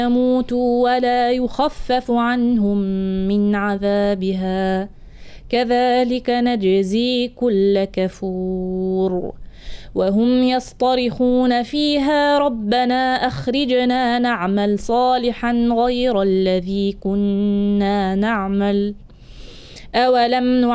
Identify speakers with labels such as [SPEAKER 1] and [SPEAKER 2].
[SPEAKER 1] يموتوا ولا يخفف عنهم من عذابها كذلك نجزي كل كفور وهم يصطرخون فيها ربنا أخرجنا نعمل صالحا غير الذي كنا نعمل أولم